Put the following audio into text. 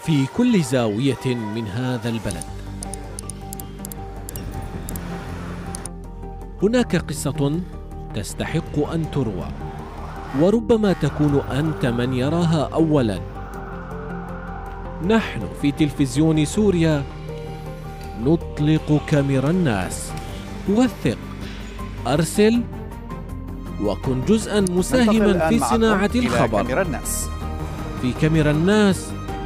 في كل زاوية من هذا البلد هناك قصة تستحق أن تروى، وربما تكون أنت من يراها أولاً. نحن في تلفزيون سوريا نطلق كاميرا الناس. وثق، أرسل، وكن جزءاً مساهماً في صناعة الخبر. كاميرا الناس. في كاميرا الناس